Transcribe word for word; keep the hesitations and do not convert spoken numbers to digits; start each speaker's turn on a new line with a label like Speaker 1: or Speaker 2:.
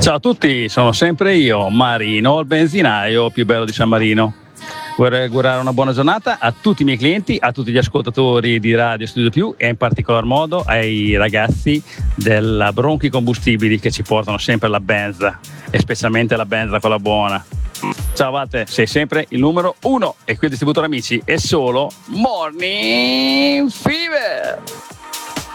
Speaker 1: Ciao a tutti, sono sempre io, Marino, il benzinaio più bello di San Marino. Vorrei augurare una buona giornata a tutti i miei clienti, a tutti gli ascoltatori di Radio Studio Più e in particolar modo ai ragazzi della Bronchi Combustibili che ci portano sempre la benza e specialmente la benza quella buona. Ciao Vate, sei sempre il numero uno e qui il distributore amici è solo Morning Fever.